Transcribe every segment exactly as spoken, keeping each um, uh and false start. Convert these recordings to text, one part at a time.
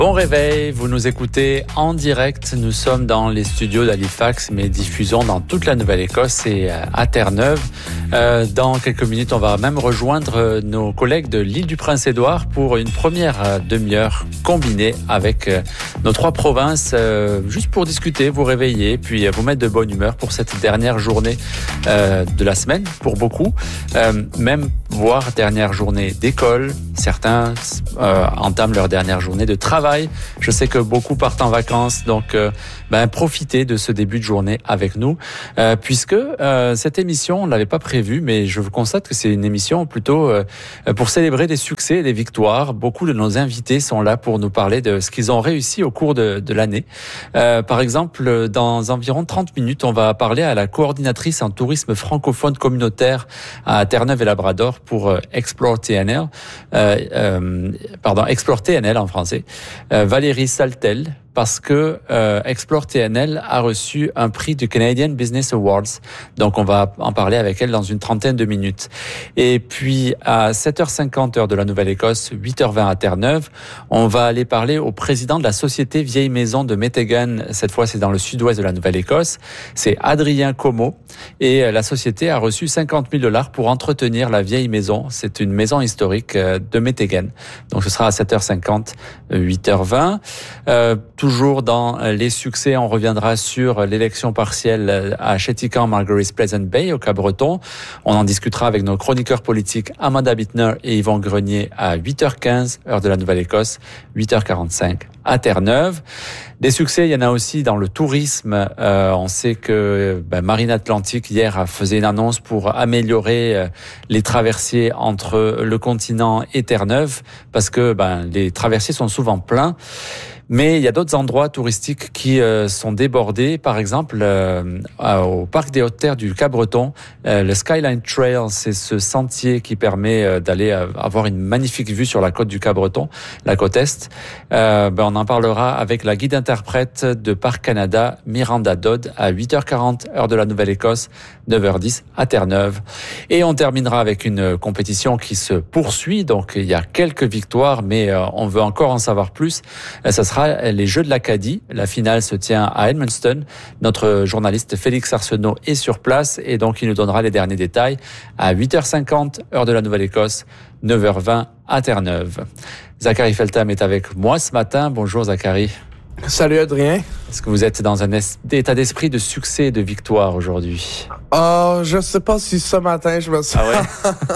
Bon réveil, vous nous écoutez en direct. Nous sommes dans les studios d'Halifax, mais diffusons dans toute la Nouvelle-Écosse et à Terre-Neuve. Euh, dans quelques minutes, on va même rejoindre nos collègues de l'île du Prince-Édouard pour une première demi-heure combinée avec nos trois provinces, euh, juste pour discuter, vous réveiller, puis vous mettre de bonne humeur pour cette dernière journée euh, de la semaine, pour beaucoup. Euh, même voire dernière journée d'école. Certains euh, entament leur dernière journée de travail. Je sais que beaucoup partent en vacances, donc euh, ben, profitez de ce début de journée avec nous, euh, puisque euh, cette émission, on ne l'avait pas prévue, mais je constate que c'est une émission plutôt euh, pour célébrer des succès et des victoires. Beaucoup de nos invités sont là pour nous parler de ce qu'ils ont réussi au cours de, de l'année. Euh, par exemple, dans environ trente minutes, on va parler à la coordinatrice en tourisme francophone communautaire à Terre-Neuve et Labrador pour euh, Explore T N L, euh, euh, pardon, Explore T N L en français. Euh, Valérie Saltel, parce que euh, Explore T N L a reçu un prix du Canadian Business Awards. Donc, on va en parler avec elle dans une trentaine de minutes. Et puis, à sept heures cinquante, heure de la Nouvelle-Écosse, huit heures vingt à Terre-Neuve, on va aller parler au président de la Société Vieille Maison de Métégan. Cette fois, c'est dans le sud-ouest de la Nouvelle-Écosse. C'est Adrien Como. Et la société a reçu cinquante mille dollars pour entretenir la vieille maison. C'est une maison historique de Métégan. Donc, ce sera à sept heures cinquante, huit heures vingt. Euh, Toujours dans les succès, on reviendra sur l'élection partielle à Chéticamp, Margaret's Pleasant Bay, au Cap-Breton. On en discutera avec nos chroniqueurs politiques Amanda Bittner et Yvon Grenier à huit heures quinze, heure de la Nouvelle-Écosse, huit heures quarante-cinq à Terre-Neuve. Des succès, il y en a aussi dans le tourisme. Euh, on sait que ben, Marine Atlantique, hier, a fait une annonce pour améliorer euh, les traversiers entre le continent et Terre-Neuve, parce que ben, les traversiers sont souvent pleins. Mais il y a d'autres endroits touristiques qui euh, sont débordés. Par exemple, euh, au parc des Hautes-Terres du Cap-Breton, euh, le Skyline Trail, c'est ce sentier qui permet euh, d'aller euh, avoir une magnifique vue sur la côte du Cap-Breton, la côte Est. Euh, ben, on en parlera avec la guide interprète de Parc Canada, Miranda Dodd, à huit heures quarante, heure de la Nouvelle-Écosse, neuf heures dix à Terre-Neuve. Et on terminera avec une compétition qui se poursuit. Donc, il y a quelques victoires, mais euh, on veut encore en savoir plus. Euh, ça sera les Jeux de l'Acadie. La finale se tient à Edmundston. Notre journaliste Félix Arsenault est sur place et donc il nous donnera les derniers détails à huit heures cinquante, heure de la Nouvelle-Écosse, neuf heures vingt à Terre-Neuve. Zachary Feltham est avec moi ce matin. Bonjour Zachary. Salut Adrien. Est-ce que vous êtes dans un état d'esprit de succès et de victoire aujourd'hui? Oh, je sais pas si ce matin je me sens. Ah ouais?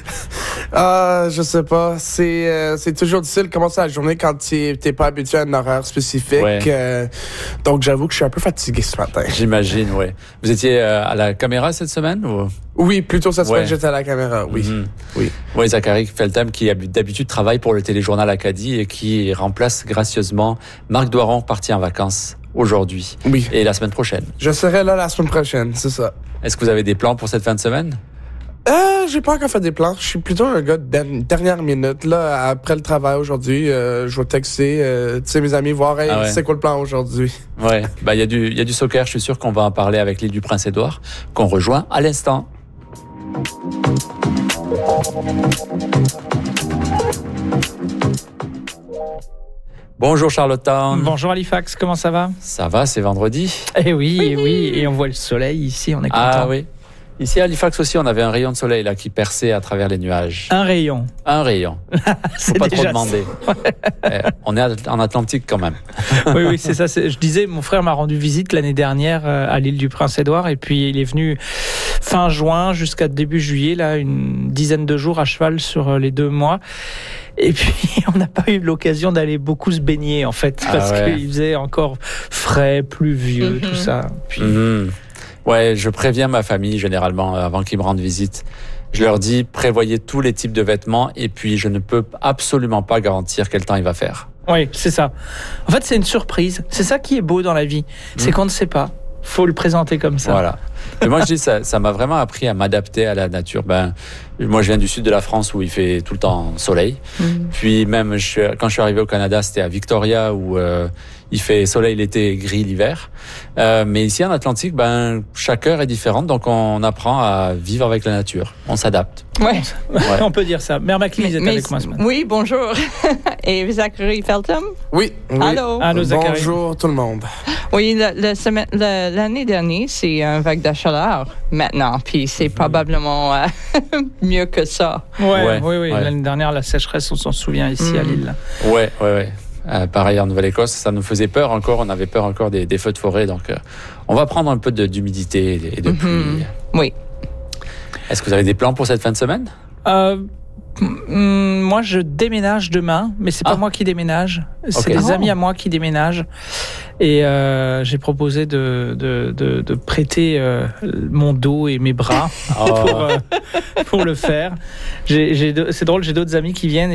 Ah, je sais pas. C'est euh, c'est toujours difficile de commencer la journée quand tu t'es pas habitué à un horaire spécifique. Ouais. Euh, donc j'avoue que je suis un peu fatigué ce matin. J'imagine, ouais. Vous étiez euh, à la caméra cette semaine ou? Oui, plutôt cette ouais. semaine j'étais à la caméra. Oui, mm-hmm. oui. Oui, Zachary Feltham qui d'habitude travaille pour le téléjournal Acadie et qui remplace gracieusement Marc Doiron, parti en vacances aujourd'hui. Oui. Et la semaine prochaine. Je serai là la semaine prochaine, c'est ça. Est-ce que vous avez des plans pour cette fin de semaine? Euh, j'ai pas encore fait des plans. Je suis plutôt un gars de dernière minute. Là, après le travail aujourd'hui, euh, je vais texter, euh, tu sais, mes amis, voir, hey, ah ouais. c'est quoi le plan aujourd'hui? Ouais. Bah, il y a du, il y a du soccer. Je suis sûr qu'on va en parler avec l'île du Prince-Édouard, qu'on rejoint à l'instant. Bonjour Charlottetown. Bonjour Halifax, comment ça va? Ça va, c'est vendredi. Eh oui, oui, oui, et on voit le soleil ici, on est content. Ah oui. Ici à Halifax aussi, on avait un rayon de soleil là qui perçait à travers les nuages. Un rayon. Un rayon. C'est Faut pas déjà trop demander. eh, on est en Atlantique quand même. Oui, oui, c'est ça. C'est, je disais, mon frère m'a rendu visite l'année dernière à l'île du Prince-Édouard et puis il est venu fin juin jusqu'à début juillet, là, une dizaine de jours à cheval sur les deux mois. Et puis, on n'a pas eu l'occasion d'aller beaucoup se baigner, en fait, parce ah ouais. qu'il faisait encore frais, pluvieux, mm-hmm. tout ça. Puis... Mm-hmm. Ouais, je préviens ma famille, généralement, avant qu'ils me rendent visite. Je leur dis, prévoyez tous les types de vêtements, et puis je ne peux absolument pas garantir quel temps il va faire. Oui, c'est ça. En fait, c'est une surprise. C'est ça qui est beau dans la vie. C'est mmh. qu'on ne sait pas. faut le présenter comme ça. Voilà. Mais moi, je dis, ça, ça m'a vraiment appris à m'adapter à la nature. Ben, moi, je viens du sud de la France où il fait tout le temps soleil. Mm. Puis même, je suis, quand je suis arrivé au Canada, c'était à Victoria où euh, il fait soleil l'été, gris l'hiver. Euh, mais ici, en Atlantique, ben, chaque heure est différente, donc on apprend à vivre avec la nature. On s'adapte. Ouais. ouais. On peut dire ça. Mère Maclise est mais, avec moi ce matin. Oui, bonjour. Et Zachary Feltham? Oui. oui. Allô. Allô, Zachary. Bonjour tout le monde. Oui, le, le semaine, le, l'année dernière, c'est un vague de chaleur maintenant, puis c'est probablement euh, mieux que ça. Ouais, ouais oui, oui. Ouais. L'année dernière, la sécheresse, on s'en souvient ici mm. à Lille. Ouais, ouais, ouais. Euh, pareil en Nouvelle-Écosse, ça nous faisait peur encore. On avait peur encore des, des feux de forêt, donc euh, on va prendre un peu de, d'humidité et de pluie. Mm-hmm. Oui. Est-ce que vous avez des plans pour cette fin de semaine? euh, mm, Moi, je déménage demain, mais c'est pas ah. moi qui déménage. C'est okay. des oh. amis à moi qui déménagent. Et euh, j'ai proposé de, de, de, de prêter euh, mon dos et mes bras oh. pour, euh, pour le faire. J'ai, j'ai, c'est drôle, j'ai d'autres amis qui viennent.